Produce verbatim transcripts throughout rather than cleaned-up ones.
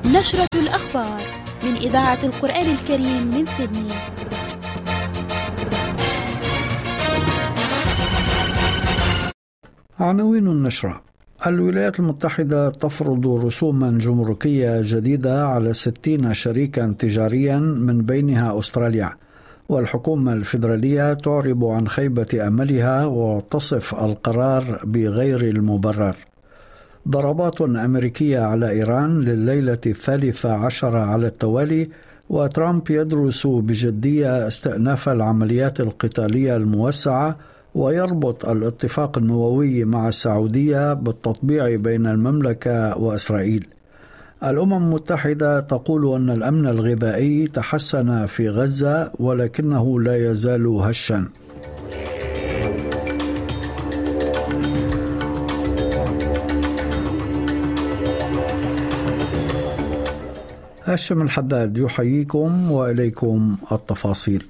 نشرة الأخبار من إذاعة القرآن الكريم من سيدني. عناوين النشرة: الولايات المتحدة تفرض رسوما جمركية جديدة على ستين شريكا تجاريا من بينها أستراليا، والحكومة الفيدرالية تعرب عن خيبة أملها وتصف القرار بغير المبرر. ضربات أمريكية على إيران لليلة الثالثة عشر على التوالي، وترامب يدرس بجدية استئناف العمليات القتالية الموسعة، ويربط الاتفاق النووي مع السعودية بالتطبيع بين المملكة وإسرائيل. الأمم المتحدة تقول أن الأمن الغذائي تحسن في غزة ولكنه لا يزال هشا. هاشم الحداد يحييكم وإليكم التفاصيل.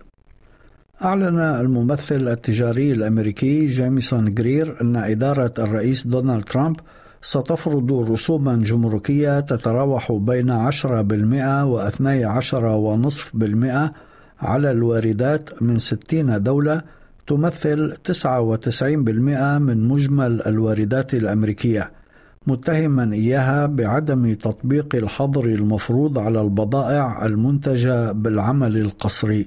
أعلن الممثل التجاري الأمريكي جيمسون غرير أن إدارة الرئيس دونالد ترامب ستفرض رسوما جمركية تتراوح بين عشرة بالمئة واثني عشر ونصف بالمئة على الواردات من ستين دولة، تمثل تسعة وتسعين بالمئة من مجمل الواردات الأمريكية، متهما إياها بعدم تطبيق الحظر المفروض على البضائع المنتجة بالعمل القسري.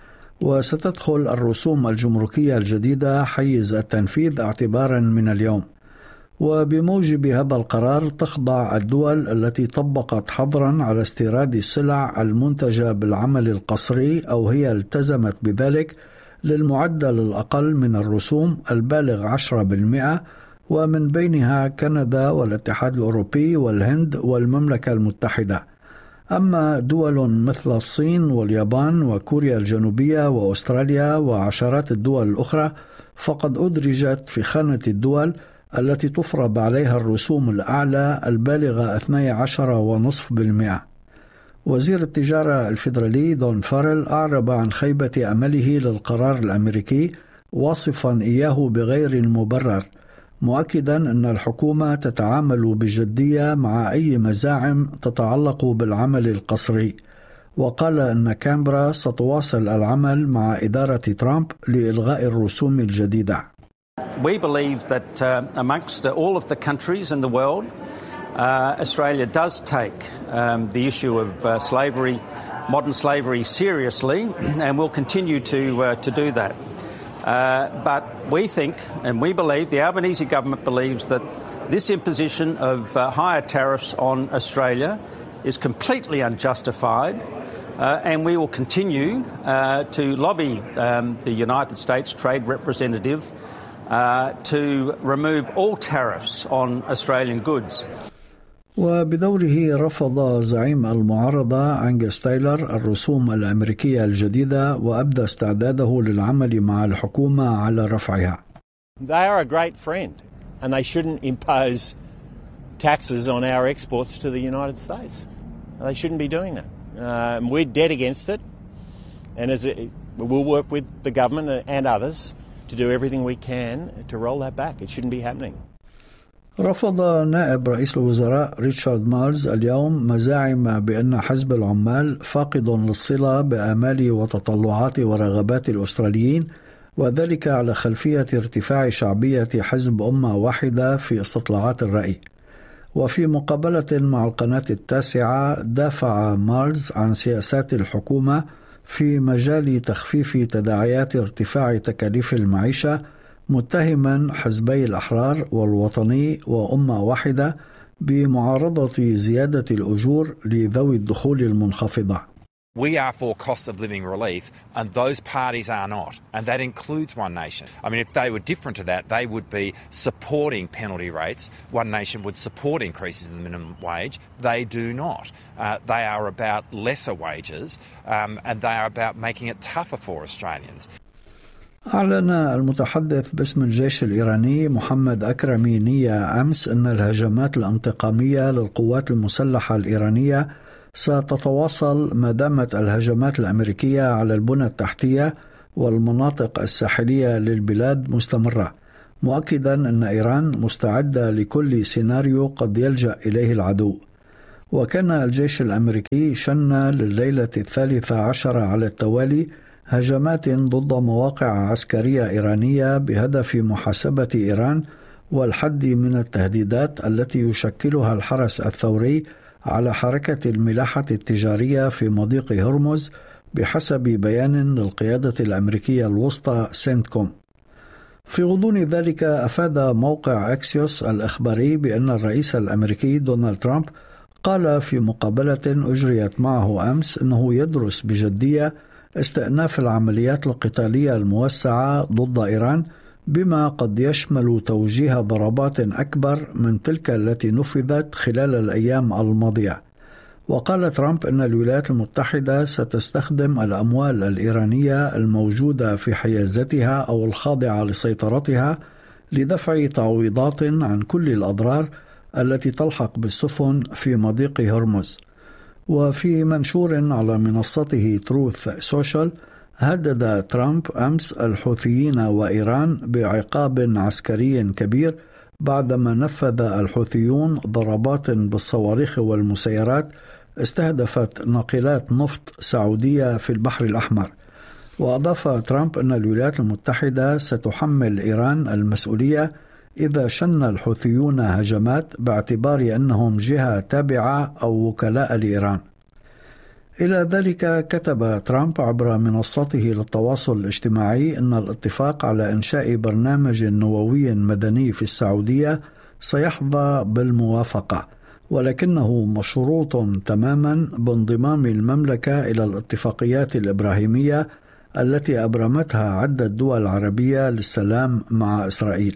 وستدخل الرسوم الجمركية الجديدة حيز التنفيذ اعتبارا من اليوم، وبموجب هذا القرار تخضع الدول التي طبقت حظرا على استيراد السلع المنتجة بالعمل القسري أو هي التزمت بذلك للمعدل الأقل من الرسوم البالغ عشرة بالمئة، ومن بينها كندا والاتحاد الأوروبي والهند والمملكة المتحدة. أما دول مثل الصين واليابان وكوريا الجنوبية وأستراليا وعشرات الدول الأخرى فقد أدرجت في خانة الدول التي تفرض عليها الرسوم الأعلى البالغة اثني عشر ونصف بالمئة. وزير التجارة الفيدرالي دون فارل أعرب عن خيبة أمله للقرار الأمريكي، واصفا إياه بغير المبرر، مؤكدا أن الحكومة تتعامل بجدية مع أي مزاعم تتعلق بالعمل القسري، وقال أن كامبرا ستواصل العمل مع إدارة ترامب لإلغاء الرسوم الجديدة. We believe that uh, amongst all of the countries in the world, uh, Australia does take um, the issue of uh, slavery, modern slavery, seriously, and will continue to uh, to do that. Uh, but we think and we believe, the Albanese government believes, that this imposition of uh, higher tariffs on Australia is completely unjustified, uh, and we will continue uh, to lobby um, the United States Trade Representative uh, to remove all tariffs on Australian goods. وبدوره رفض زعيم المعارضة أنجس تايلر الرسوم الأمريكية الجديدة، وأبدى استعداده للعمل مع الحكومة على رفعها. They are a great friend and they shouldn't impose taxes on our exports to the United States. They shouldn't be doing that. Uh, we're dead against it, and as it, we'll work with the government and others to do everything we can to roll that back. It shouldn't be happening. رفض نائب رئيس الوزراء ريتشارد مارز اليوم مزاعم بأن حزب العمال فاقد للصلة بآمال وتطلعات ورغبات الأستراليين، وذلك على خلفية ارتفاع شعبية حزب أمة واحدة في استطلاعات الرأي. وفي مقابلة مع القناة التاسعة دافع مارز عن سياسات الحكومة في مجال تخفيف تداعيات ارتفاع تكاليف المعيشة، متهما حزبي الأحرار والوطني وأمة واحدة بمعارضة زيادة الأجور لذوي الدخول المنخفضة. We are for cost of living relief and those parties are not, and that includes One Nation. I mean, if they were different to that, they would be supporting penalty rates. One Nation would support increases in the minimum wage. They do not. Uh, they are about lesser wages um, and they are about making it tougher for Australians. أعلن المتحدث باسم الجيش الإيراني محمد أكرمي نية أمس أن الهجمات الانتقامية للقوات المسلحة الإيرانية ستتواصل ما دامت الهجمات الأمريكية على البنى التحتية والمناطق الساحلية للبلاد مستمرة، مؤكدا أن إيران مستعدة لكل سيناريو قد يلجأ إليه العدو. وكان الجيش الأمريكي شن لليلة الثالثة عشر على التوالي هجمات ضد مواقع عسكرية إيرانية بهدف محاسبة إيران والحد من التهديدات التي يشكلها الحرس الثوري على حركة الملاحة التجارية في مضيق هرمز بحسب بيان للقيادة الأمريكية الوسطى سنتكوم. في غضون ذلك أفاد موقع أكسيوس الإخباري بأن الرئيس الأمريكي دونالد ترامب قال في مقابلة أجريت معه أمس أنه يدرس بجدية استئناف العمليات القتالية الموسعة ضد إيران بما قد يشمل توجيه ضربات أكبر من تلك التي نفذت خلال الأيام الماضية. وقال ترامب أن الولايات المتحدة ستستخدم الأموال الإيرانية الموجودة في حيازتها أو الخاضعة لسيطرتها لدفع تعويضات عن كل الأضرار التي تلحق بالسفن في مضيق هرمز. وفي منشور على منصته تروث سوشيال هدد ترامب أمس الحوثيين وإيران بعقاب عسكري كبير بعدما نفذ الحوثيون ضربات بالصواريخ والمسيرات استهدفت ناقلات نفط سعودية في البحر الأحمر. وأضاف ترامب أن الولايات المتحدة ستحمل إيران المسؤولية إذا شن الحوثيون هجمات باعتبار أنهم جهة تابعة أو وكلاء لإيران. إلى ذلك كتب ترامب عبر منصته للتواصل الاجتماعي أن الاتفاق على إنشاء برنامج نووي مدني في السعودية سيحظى بالموافقة، ولكنه مشروط تماما بانضمام المملكة إلى الاتفاقيات الإبراهيمية التي أبرمتها عدة دول عربية للسلام مع إسرائيل.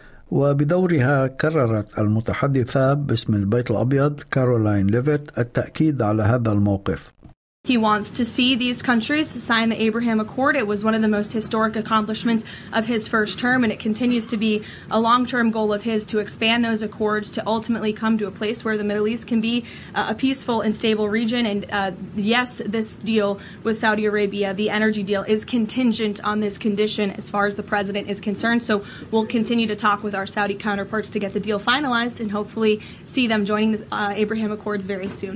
وبدورها كررت المتحدثة باسم البيت الأبيض كارولاين ليفيت التأكيد على هذا الموقف. He wants to see these countries sign the Abraham Accord. It was one of the most historic accomplishments of his first term, and it continues to be a long-term goal of his to expand those accords to ultimately come to a place where the Middle East can be uh, a peaceful and stable region. And uh, yes, this deal with Saudi Arabia, the energy deal, is contingent on this condition as far as the president is concerned. So we'll continue to talk with our Saudi counterparts to get the deal finalized and hopefully see them joining the uh, Abraham Accords very soon.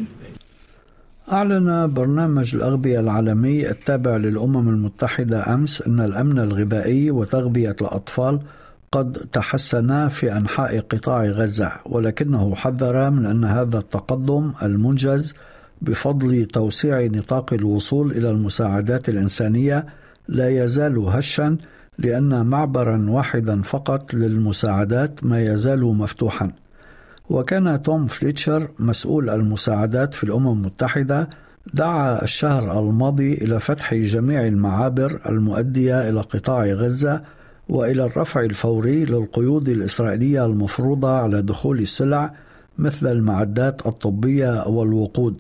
أعلن برنامج الأغذية العالمي التابع للأمم المتحدة أمس أن الأمن الغذائي وتغذية الأطفال قد تحسنا في أنحاء قطاع غزة، ولكنه حذر من أن هذا التقدم المنجز بفضل توسيع نطاق الوصول إلى المساعدات الإنسانية لا يزال هشا، لأن معبرا واحدا فقط للمساعدات ما يزال مفتوحا. وكان توم فليتشر مسؤول المساعدات في الأمم المتحدة دعا الشهر الماضي إلى فتح جميع المعابر المؤدية إلى قطاع غزة وإلى الرفع الفوري للقيود الإسرائيلية المفروضة على دخول السلع مثل المعدات الطبية والوقود.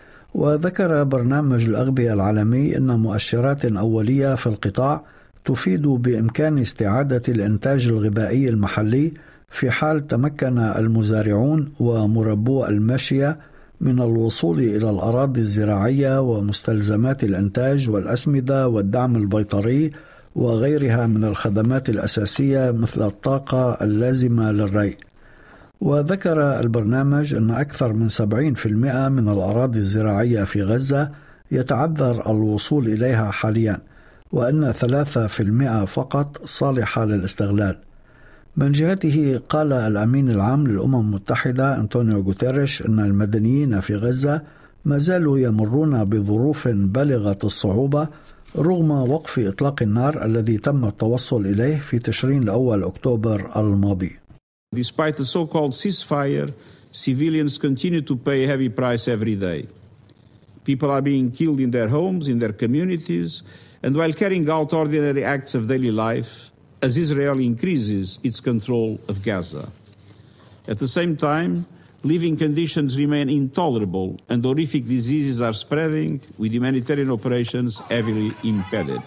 وذكر برنامج الأغذية العالمي أن مؤشرات أولية في القطاع تفيد بإمكان استعادة الإنتاج الغذائي المحلي في حال تمكن المزارعون ومربو الماشية من الوصول إلى الأراضي الزراعية ومستلزمات الإنتاج والأسمدة والدعم البيطري وغيرها من الخدمات الأساسية مثل الطاقة اللازمة للري. وذكر البرنامج أن أكثر من سبعين بالمئة من الأراضي الزراعية في غزة يتعذر الوصول إليها حاليا، وأن ثلاثة بالمئة فقط صالحة للاستغلال. من جهته قال الأمين العام للأمم المتحدة أنطونيو غوتيريش أن المدنيين في غزة ما زالوا يمرون بظروف بالغة الصعوبة رغم وقف إطلاق النار الذي تم التوصل إليه في تشرين الأول أكتوبر الماضي. Despite the so-called ceasefire, civilians continue to pay a heavy price every day. People are being killed in their homes, in their communities, and while carrying out ordinary acts of daily life, as Israel increases its control of Gaza. At the same time, living conditions remain intolerable and horrific diseases are spreading, with humanitarian operations heavily impeded.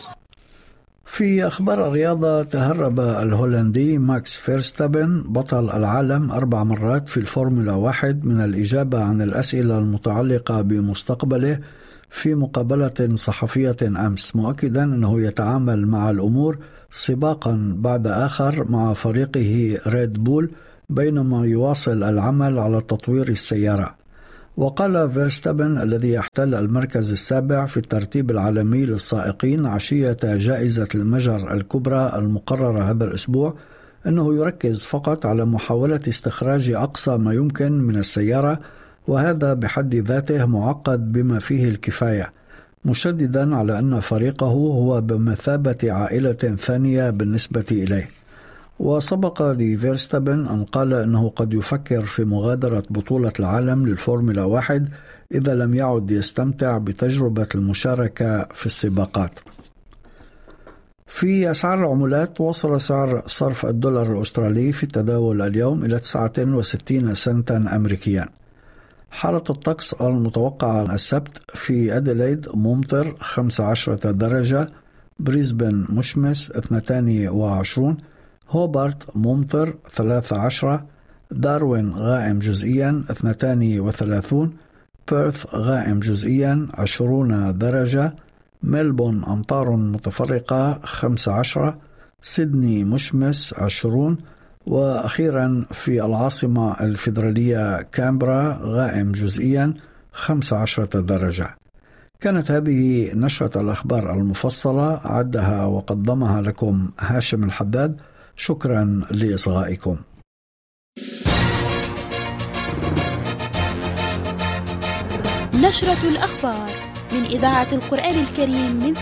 في أخبار الرياضة، تهرب الهولندي ماكس فيرستابن بطل العالم أربع مرات في الفورمولا واحد من الإجابة عن الأسئلة المتعلقة بمستقبله في مقابلة صحفية أمس، مؤكدا أنه يتعامل مع الأمور سباقا بعد آخر مع فريقه ريد بول بينما يواصل العمل على تطوير السيارة. وقال فيرستابن الذي يحتل المركز السابع في الترتيب العالمي للسائقين عشية جائزة المجر الكبرى المقررة هذا الأسبوع أنه يركز فقط على محاولة استخراج أقصى ما يمكن من السيارة، وهذا بحد ذاته معقد بما فيه الكفاية، مشددا على أن فريقه هو بمثابة عائلة ثانية بالنسبة إليه. وسبق لفيرستابن أن قال أنه قد يفكر في مغادرة بطولة العالم للفورمولا واحد إذا لم يعد يستمتع بتجربة المشاركة في السباقات. في أسعار العملات، وصل سعر صرف الدولار الأسترالي في التداول اليوم إلى تسعة وستين سنتا أمريكيا. حالة الطقس المتوقعة السبت: في أديلايد ممطر خمسة عشر درجة، بريسبن مشمس اثنتان وعشرون، هوبارت ممطر ثلاثة عشر، داروين غائم جزئيا اثنتان وثلاثون، بيرث غائم جزئيا عشرون درجة، ملبون أمطار متفرقة خمسة عشر، سيدني مشمس عشرون، وأخيرا في العاصمة الفيدرالية كامبرا غائم جزئيا خمسة عشر درجة. كانت هذه نشرة الأخبار المفصلة، عدها وقدمها لكم هاشم الحداد. شكرا لإصغائكم. نشرة الأخبار من إذاعة القرآن الكريم من